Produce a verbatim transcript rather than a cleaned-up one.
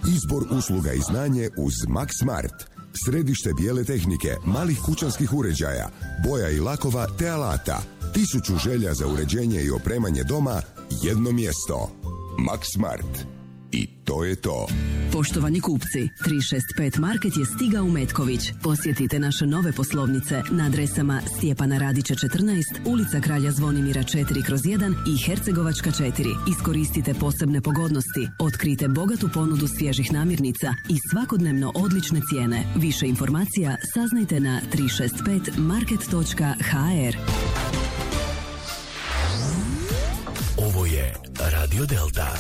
Izbor usluga i znanje uz Max Smart. Središte bijele tehnike, malih kućanskih uređaja, boja i lakova te alata. Tisuću želja za uređenje i opremanje doma, jedno mjesto. Max Smart. I to je to. Poštovani kupci, tri šest pet Market je stigao u Metković. Posjetite naše nove poslovnice na adresama Stjepana Radića četrnaest, ulica Kralja Zvonimira četiri kroz jedan i Hercegovačka četiri. Iskoristite posebne pogodnosti, otkrite bogatu ponudu svježih namirnica i svakodnevno odlične cijene. Više informacija saznajte na tri šest pet market točka ha er. Ovo je Radio Delta.